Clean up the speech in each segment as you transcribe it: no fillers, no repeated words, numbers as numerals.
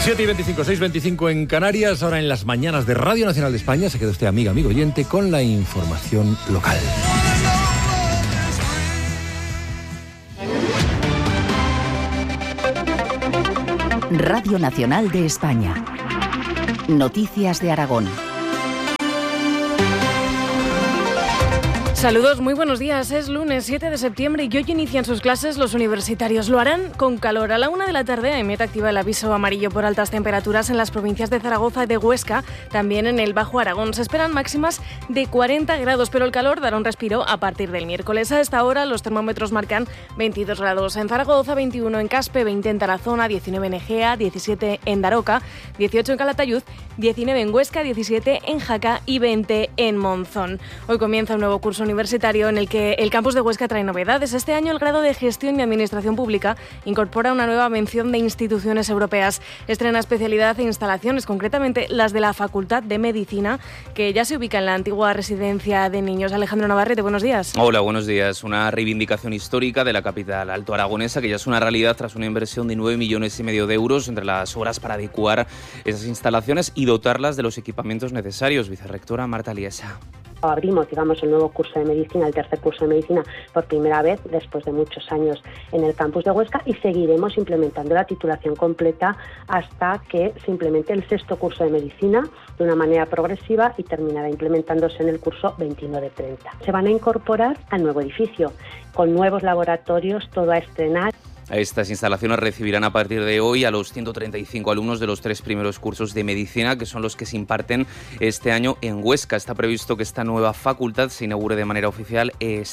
7:25, 6:25 en Canarias, ahora en las mañanas de Radio Nacional de España. Se queda usted, amigo oyente, con la información local. Radio Nacional de España. Noticias de Aragón. Saludos, muy buenos días. Es lunes 7 de septiembre y hoy inician sus clases los universitarios. Lo harán con calor. A la 1 de la tarde, EMET activa el aviso amarillo por altas temperaturas en las provincias de Zaragoza y de Huesca, también en el Bajo Aragón. Se esperan máximas de 40 grados, pero el calor dará un respiro a partir del miércoles. A esta hora los termómetros marcan 22 grados en Zaragoza, 21 en Caspe, 20 en Tarazona, 19 en Egea, 17 en Daroca, 18 en Calatayud, 19 en Huesca, 17 en Jaca y 20 en Monzón. Hoy comienza un nuevo curso universitario en el que el campus de Huesca trae novedades. Este año el grado de Gestión y Administración Pública incorpora una nueva mención de instituciones europeas. Estrena especialidad e instalaciones, concretamente las de la Facultad de Medicina, que ya se ubica en la antigua residencia de niños. Alejandro Navarrete, buenos días. Hola, buenos días. Una reivindicación histórica de la capital alto aragonesa que ya es una realidad tras una inversión de 9,5 millones de euros entre las obras para adecuar esas instalaciones y dotarlas de los equipamientos necesarios. Vicerrectora Marta Liesa. Abrimos, digamos, el nuevo curso de medicina, el tercer curso de medicina, por primera vez después de muchos años en el campus de Huesca, y seguiremos implementando la titulación completa hasta que se implemente el sexto curso de medicina de una manera progresiva y terminará implementándose en el curso 21-30. Se van a incorporar al nuevo edificio con nuevos laboratorios, todo a estrenar. Estas instalaciones recibirán a partir de hoy a los 135 alumnos de los 3 primeros cursos de medicina, que son los que se imparten este año en Huesca. Está previsto que esta nueva facultad se inaugure de manera oficial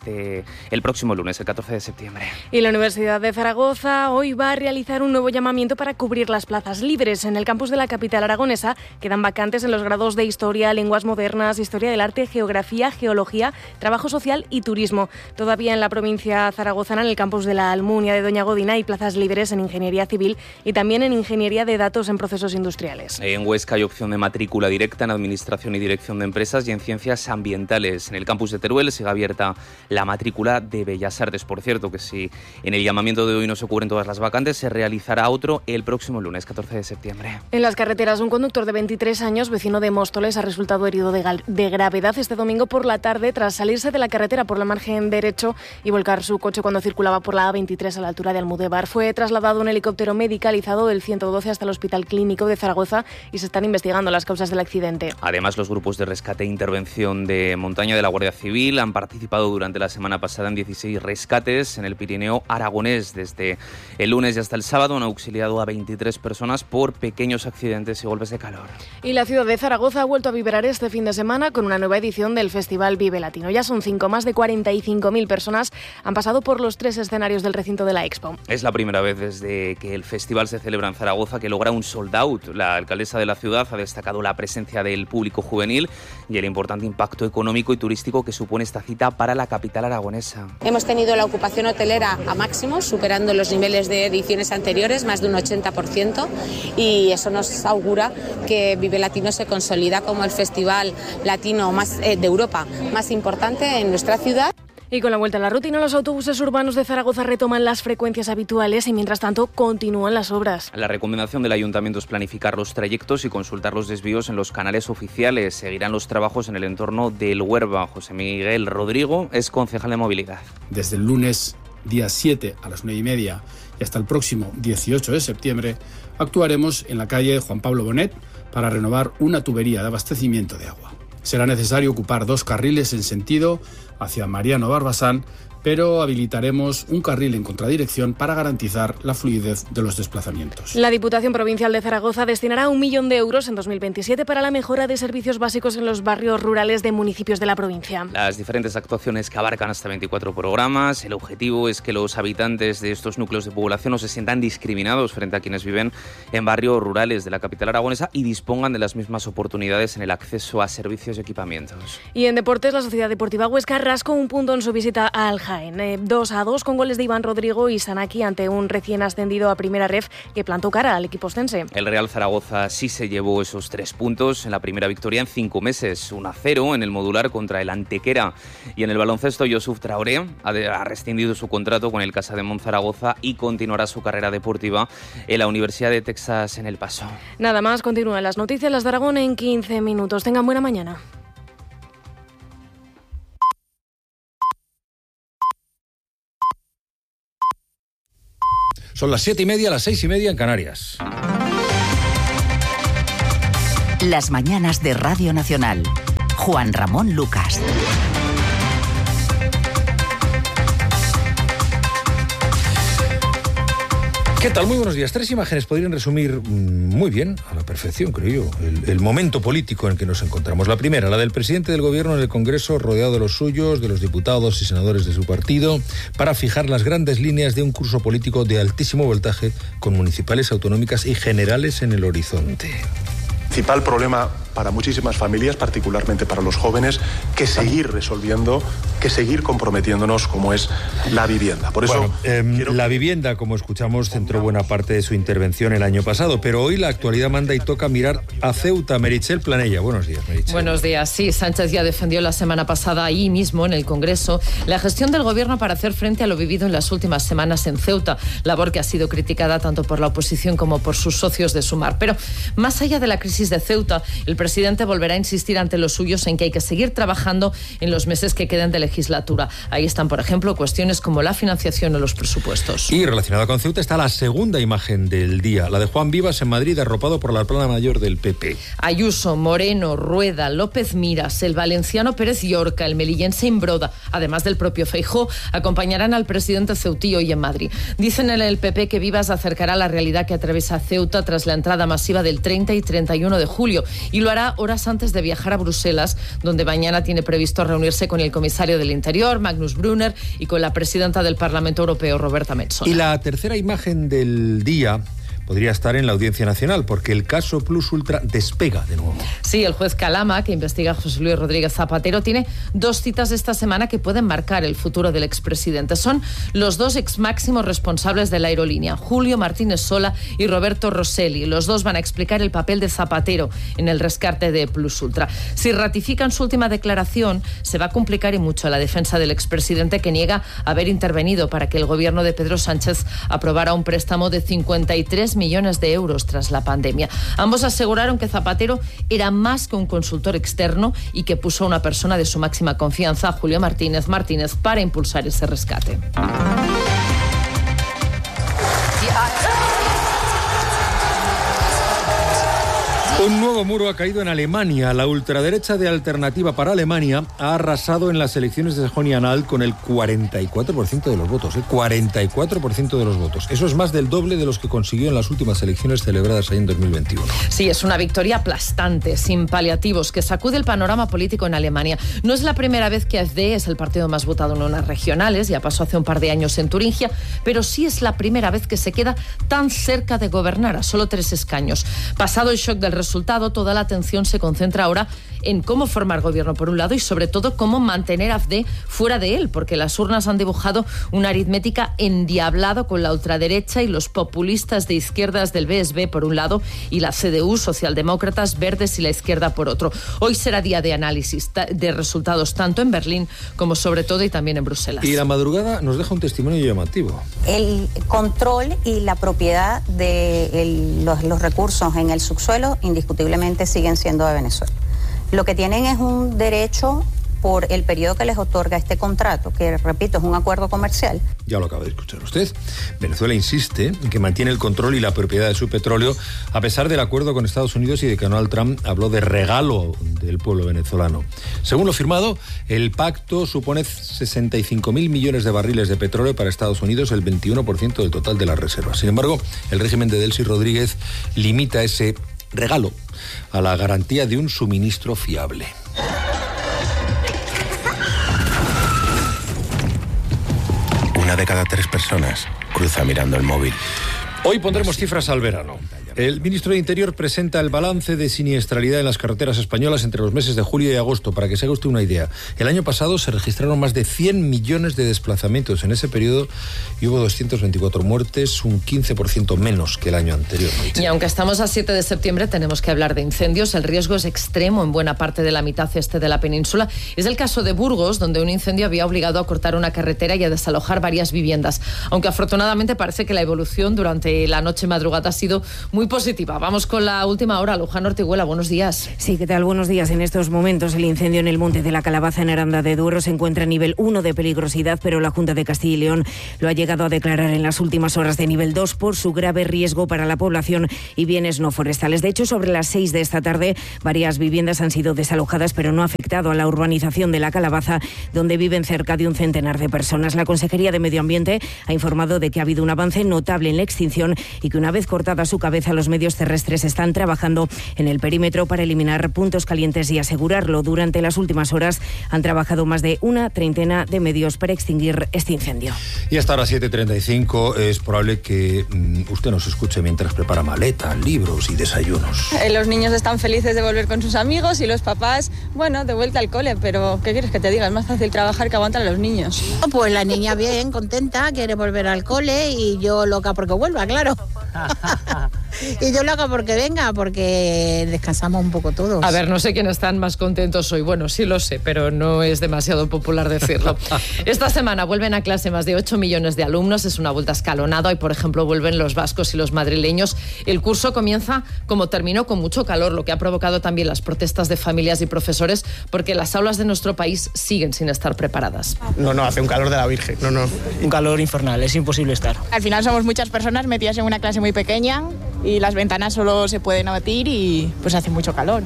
el próximo lunes, el 14 de septiembre. Y la Universidad de Zaragoza hoy va a realizar un nuevo llamamiento para cubrir las plazas libres. En el campus de la capital aragonesa quedan vacantes en los grados de Historia, Lenguas Modernas, Historia del Arte, Geografía, Geología, Trabajo Social y Turismo. Todavía en la provincia zaragozana, en el campus de la Almunia de Doña Godina, hay plazas libres en Ingeniería Civil y también en Ingeniería de Datos en Procesos Industriales. En Huesca hay opción de matrícula directa en Administración y Dirección de Empresas y en Ciencias Ambientales. En el campus de Teruel sigue abierta la matrícula de Bellas Artes. Por cierto, que si en el llamamiento de hoy no se cubren todas las vacantes, se realizará otro el próximo lunes, 14 de septiembre. En las carreteras, un conductor de 23 años, vecino de Móstoles, ha resultado herido de gravedad este domingo por la tarde tras salirse de la carretera por la margen derecho y volcar su coche cuando circulaba por la A23 a la altura de Almudévar. Fue trasladado un helicóptero medicalizado del 112 hasta el Hospital Clínico de Zaragoza y se están investigando las causas del accidente. Además, los grupos de rescate e intervención de montaña de la Guardia Civil han participado durante la semana pasada en 16 rescates en el Pirineo aragonés. Desde el lunes y hasta el sábado han auxiliado a 23 personas por pequeños accidentes y golpes de calor. Y la ciudad de Zaragoza ha vuelto a vibrar este fin de semana con una nueva edición del Festival Vive Latino. Ya son 5, más de 45.000 personas han pasado por los 3 escenarios del recinto de la Expo. Es la primera vez desde que el festival se celebra en Zaragoza que logra un sold out. La alcaldesa de la ciudad ha destacado la presencia del público juvenil y el importante impacto económico y turístico que supone esta cita para la capital aragonesa. Hemos tenido la ocupación hotelera a máximos, superando los niveles de ediciones anteriores, más de un 80%, y eso nos augura que Vive Latino se consolida como el festival latino más de Europa más importante en nuestra ciudad. Y con la vuelta a la rutina, los autobuses urbanos de Zaragoza retoman las frecuencias habituales y, mientras tanto, continúan las obras. La recomendación del ayuntamiento es planificar los trayectos y consultar los desvíos en los canales oficiales. Seguirán los trabajos en el entorno del Huerva. José Miguel Rodrigo es concejal de movilidad. Desde el lunes, día 7 a las 9:30 y hasta el próximo 18 de septiembre, actuaremos en la calle Juan Pablo Bonet para renovar una tubería de abastecimiento de agua. Será necesario ocupar 2 carriles en sentido hacia Mariano Barbasán, pero habilitaremos un carril en contradirección para garantizar la fluidez de los desplazamientos. La Diputación Provincial de Zaragoza destinará 1 millón de euros en 2027 para la mejora de servicios básicos en los barrios rurales de municipios de la provincia. Las diferentes actuaciones que abarcan hasta 24 programas, el objetivo es que los habitantes de estos núcleos de población no se sientan discriminados frente a quienes viven en barrios rurales de la capital aragonesa y dispongan de las mismas oportunidades en el acceso a servicios y equipamientos. Y en deportes, la Sociedad Deportiva Huesca rascó un punto en su visita a Aljar. Jaén. 2-2 con goles de Iván Rodrigo y Sanaki ante un recién ascendido a Primera Ref que plantó cara al equipo ostense. El Real Zaragoza sí se llevó esos 3 puntos en la primera victoria en 5 meses. 1-0 en el modular contra el Antequera. Y en el baloncesto, Youssouf Traoré ha rescindido su contrato con el Casa de Monzaragoza y continuará su carrera deportiva en la Universidad de Texas en El Paso. Nada más, continúan las noticias, las de Aragón en 15 minutos. Tengan buena mañana. Son las 7:30, las 6:30 en Canarias. Las mañanas de Radio Nacional. Juan Ramón Lucas. ¿Qué tal? Muy buenos días. 3 imágenes podrían resumir muy bien, a la perfección, creo yo, el momento político en el que nos encontramos. La primera, la del presidente del Gobierno en el Congreso, rodeado de los suyos, de los diputados y senadores de su partido, para fijar las grandes líneas de un curso político de altísimo voltaje, con municipales, autonómicas y generales en el horizonte. Principal problema para muchísimas familias, particularmente para los jóvenes, que seguir resolviendo, que seguir comprometiéndonos como es la vivienda. Por eso la vivienda, como escuchamos, centró buena parte de su intervención el año pasado, pero hoy la actualidad manda y toca mirar a Ceuta. Meritxell Planella, buenos días, Meritxell. Buenos días. Sí, Sánchez ya defendió la semana pasada ahí mismo, en el Congreso, la gestión del Gobierno para hacer frente a lo vivido en las últimas semanas en Ceuta, labor que ha sido criticada tanto por la oposición como por sus socios de Sumar. Pero más allá de la crisis de Ceuta, el presidente volverá a insistir ante los suyos en que hay que seguir trabajando en los meses que queden de legislatura. Ahí están, por ejemplo, cuestiones como la financiación o los presupuestos. Y relacionada con Ceuta está la segunda imagen del día, la de Juan Vivas en Madrid, arropado por la plana mayor del PP. Ayuso, Moreno, Rueda, López Miras, el valenciano Pérez Llorca, el melillense Imbroda, además del propio Feijóo, acompañarán al presidente ceutí hoy en Madrid. Dicen en el PP que Vivas acercará la realidad que atraviesa Ceuta tras la entrada masiva del 30 y 31 de julio y lo hará horas antes de viajar a Bruselas, donde mañana tiene previsto reunirse con el comisario del Interior, Magnus Brunner, y con la presidenta del Parlamento Europeo, Roberta Metsola. Y la tercera imagen del día podría estar en la Audiencia Nacional, porque el caso Plus Ultra despega de nuevo. Sí, el juez Calama, que investiga a José Luis Rodríguez Zapatero, tiene 2 citas esta semana que pueden marcar el futuro del expresidente. Son los 2 exmáximos responsables de la aerolínea, Julio Martínez Sola y Roberto Rosselli. Los 2 van a explicar el papel de Zapatero en el rescate de Plus Ultra. Si ratifican su última declaración, se va a complicar y mucho la defensa del expresidente, que niega haber intervenido para que el gobierno de Pedro Sánchez aprobara un préstamo de 53 millones de euros tras la pandemia. Ambos aseguraron que Zapatero era más que un consultor externo y que puso a una persona de su máxima confianza, Julio Martínez, para impulsar ese rescate. Un nuevo muro ha caído en Alemania. La ultraderecha de Alternativa para Alemania ha arrasado en las elecciones de Sajonia-Anhalt con el 44% de los votos. 44% de los votos. Eso es más del doble de los que consiguió en las últimas elecciones celebradas ahí en 2021. Sí, es una victoria aplastante, sin paliativos, que sacude el panorama político en Alemania. No es la primera vez que AfD es el partido más votado en unas regionales, ya pasó hace un par de años en Turingia, pero sí es la primera vez que se queda tan cerca de gobernar, a solo 3 escaños. Pasado el shock del resultado, toda la atención se concentra ahora en cómo formar gobierno por un lado y sobre todo cómo mantener a AfD fuera de él, porque las urnas han dibujado una aritmética endiablada con la ultraderecha y los populistas de izquierdas del BSB por un lado y la CDU, socialdemócratas, verdes y la izquierda por otro. Hoy será día de análisis de resultados tanto en Berlín como sobre todo y también en Bruselas. Y la madrugada nos deja un testimonio llamativo. El control y la propiedad de los recursos en el subsuelo indiscutiblemente siguen siendo de Venezuela. Lo que tienen es un derecho por el periodo que les otorga este contrato, que repito, es un acuerdo comercial. Ya lo acaba de escuchar usted. Venezuela insiste en que mantiene el control y la propiedad de su petróleo, a pesar del acuerdo con Estados Unidos y de que Donald Trump habló de regalo del pueblo venezolano. Según lo firmado, el pacto supone 65.000 millones de barriles de petróleo para Estados Unidos, el 21% del total de las reservas. Sin embargo, el régimen de Delcy Rodríguez limita ese regalo a la garantía de un suministro fiable. Una de cada 3 personas cruza mirando el móvil. Hoy pondremos cifras al verano. El ministro de Interior presenta el balance de siniestralidad en las carreteras españolas entre los meses de julio y agosto. Para que se haga usted una idea, el año pasado se registraron más de 100 millones de desplazamientos en ese periodo y hubo 224 muertes, un 15% menos que el año anterior. Y aunque estamos a 7 de septiembre, tenemos que hablar de incendios. El riesgo es extremo en buena parte de la mitad este de la península. Es el caso de Burgos, donde un incendio había obligado a cortar una carretera y a desalojar varias viviendas. Aunque afortunadamente parece que la evolución durante la noche madrugada ha sido muy positiva. Vamos con la última hora. Luján Ortiguela, buenos días. Sí, ¿qué tal? Buenos días. En estos momentos el incendio en el Monte de la Calabaza en Aranda de Duero se encuentra a nivel 1 de peligrosidad, pero la Junta de Castilla y León lo ha llegado a declarar en las últimas horas de nivel 2 por su grave riesgo para la población y bienes no forestales. De hecho, sobre las 6 de esta tarde, varias viviendas han sido desalojadas, pero no ha afectado a la urbanización de la Calabaza, donde viven cerca de un centenar de personas. La Consejería de Medio Ambiente ha informado de que ha habido un avance notable en la extinción y que una vez cortada su cabeza, los medios terrestres están trabajando en el perímetro para eliminar puntos calientes y asegurarlo. Durante las últimas horas han trabajado más de una treintena de medios para extinguir este incendio. Y hasta ahora 7:35 es probable que usted nos escuche mientras prepara maletas, libros y desayunos. Los niños están felices de volver con sus amigos y los papás, bueno, de vuelta al cole, pero ¿qué quieres que te diga? Es más fácil trabajar que aguantar a los niños. Pues la niña bien, contenta, quiere volver al cole y yo loca porque vuelva, claro. Y yo loca porque venga, porque descansamos un poco todos. A ver, no sé quiénes están más contentos hoy. Bueno, sí lo sé, pero no es demasiado popular decirlo. Esta semana vuelven a clase más de 8 millones de alumnos. Es una vuelta escalonada. Hoy, por ejemplo, vuelven los vascos y los madrileños. El curso comienza como terminó, con mucho calor, lo que ha provocado también las protestas de familias y profesores, porque las aulas de nuestro país siguen sin estar preparadas. No, hace un calor de la Virgen. No. Un calor infernal, es imposible estar. Al final somos muchas personas metidas en una clase muy pequeña y las ventanas solo se pueden abatir y pues hace mucho calor.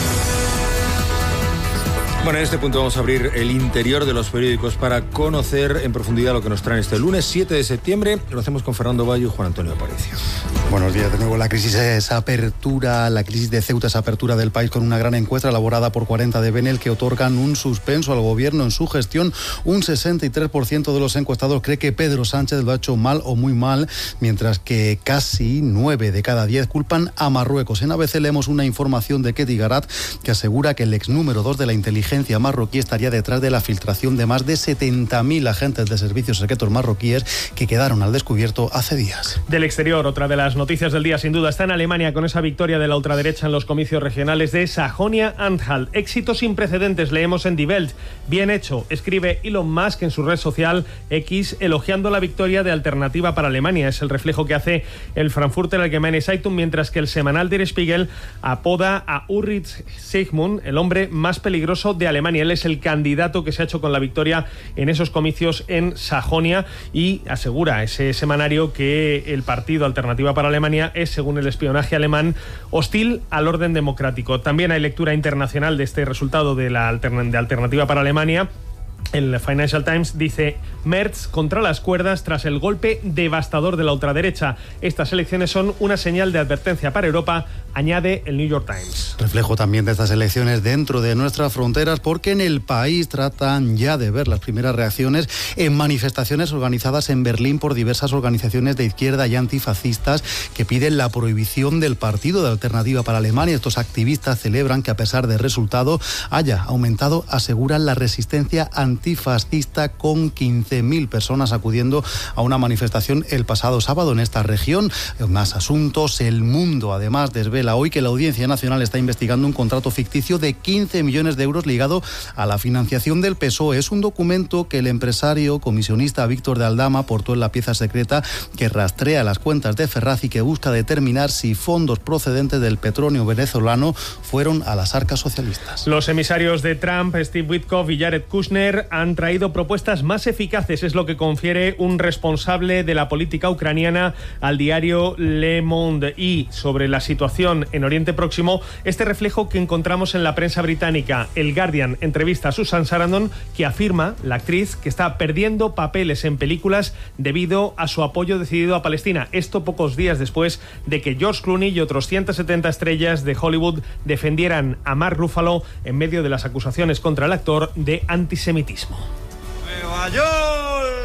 Bueno, en este punto vamos a abrir el interior de los periódicos para conocer en profundidad lo que nos traen este lunes 7 de septiembre. Lo hacemos con Fernando Bayo y Juan Antonio Aparicio. Buenos días de nuevo. La crisis de Ceuta es apertura del país con una gran encuesta elaborada por 40 de Benel que otorgan un suspenso al gobierno en su gestión. Un 63% de los encuestados cree que Pedro Sánchez lo ha hecho mal o muy mal, mientras que casi 9 de cada 10 culpan a Marruecos. En ABC leemos una información de Ketty Garat que asegura que el ex número 2 de la inteligencia marroquí estaría detrás de la filtración de más de 70.000 agentes de servicios secretos marroquíes que quedaron al descubierto hace días. Del exterior, otra de las noticias del día sin duda está en Alemania con esa victoria de la ultraderecha en los comicios regionales de Sajonia-Anhalt. Éxito sin precedentes, leemos en Die Welt. Bien hecho, escribe Elon Musk en su red social X, elogiando la victoria de Alternativa para Alemania. Es el reflejo que hace el Frankfurter Allgemeine Zeitung, mientras que el semanal Der Spiegel apoda a Ulrich Sigmund el hombre más peligroso de Alemania. Él es el candidato que se ha hecho con la victoria en esos comicios en Sajonia y asegura ese semanario que el partido Alternativa para Alemania es, según el espionaje alemán, hostil al orden democrático. También hay lectura internacional de este resultado de Alternativa para Alemania. El Financial Times dice: Merz contra las cuerdas tras el golpe devastador de la ultraderecha. Estas elecciones son una señal de advertencia para Europa, añade el New York Times. Reflejo también de estas elecciones dentro de nuestras fronteras, porque en el país tratan ya de ver las primeras reacciones en manifestaciones organizadas en Berlín por diversas organizaciones de izquierda y antifascistas que piden la prohibición del partido de Alternativa para Alemania. Estos activistas celebran que, a pesar del resultado, haya aumentado, aseguran, la resistencia antifascista, con 15.000 personas acudiendo a una manifestación el pasado sábado en esta región. Más asuntos. El Mundo además desvela hoy que la Audiencia Nacional está investigando un contrato ficticio de 15 millones de euros ligado a la financiación del PSOE. Es un documento que el empresario comisionista Víctor de Aldama aportó en la pieza secreta que rastrea las cuentas de Ferraz y que busca determinar si fondos procedentes del petróleo venezolano fueron a las arcas socialistas. Los emisarios de Trump, Steve Witkoff y Jared Kushner, han traído propuestas más eficaces, es lo que confiere un responsable de la política ucraniana al diario Le Monde. Y sobre la situación en Oriente Próximo, este reflejo que encontramos en la prensa británica. El Guardian entrevista a Susan Sarandon, que afirma, la actriz, que está perdiendo papeles en películas debido a su apoyo decidido a Palestina. Esto pocos días después de que George Clooney y otros 170 estrellas de Hollywood defendieran a Mark Ruffalo en medio de las acusaciones contra el actor de antisemitismo. ¡Nueva York!